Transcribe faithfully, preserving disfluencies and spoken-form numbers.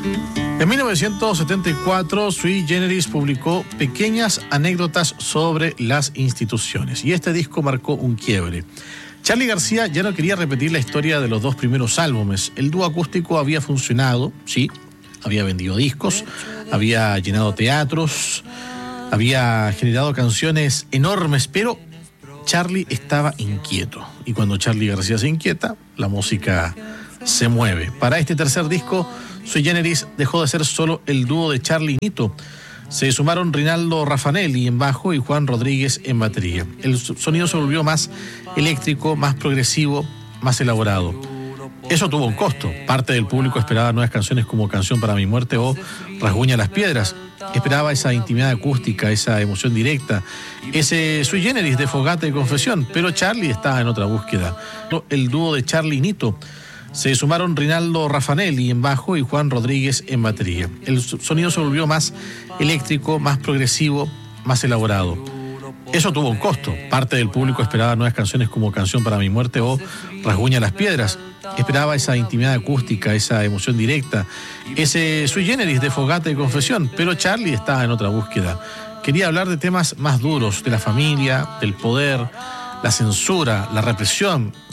En mil novecientos setenta y cuatro, Sui Generis publicó Pequeñas anécdotas sobre las instituciones, y este disco marcó un quiebre. Charly García ya no quería repetir la historia de los dos primeros álbumes. El dúo acústico había funcionado, sí, había vendido discos, había llenado teatros, había generado canciones enormes, pero Charly estaba inquieto. Y cuando Charly García se inquieta, la música se mueve. Para este tercer disco, Sui Generis dejó de ser solo el dúo de Charly y Nito. Se sumaron Rinaldo Raffanelli en bajo y Juan Rodríguez en batería. El sonido se volvió más eléctrico, más progresivo, más elaborado. Eso tuvo un costo. Parte del público esperaba nuevas canciones como Canción para mi muerte o Rasguña las piedras. Esperaba esa intimidad acústica, esa emoción directa, ese Sui Generis de fogata y confesión. Pero Charly estaba en otra búsqueda. El dúo de Charly y Nito. Se sumaron Rinaldo Raffanelli en bajo y Juan Rodríguez en batería. El sonido se volvió más eléctrico, más progresivo, más elaborado. Eso tuvo un costo. Parte del público esperaba nuevas canciones como Canción para mi muerte o Rasguña las piedras. Esperaba esa intimidad acústica, esa emoción directa, ese Sui Generis de fogata y confesión. Pero Charly estaba en otra búsqueda. Quería hablar de temas más duros, de la familia, del poder, la censura, la represión,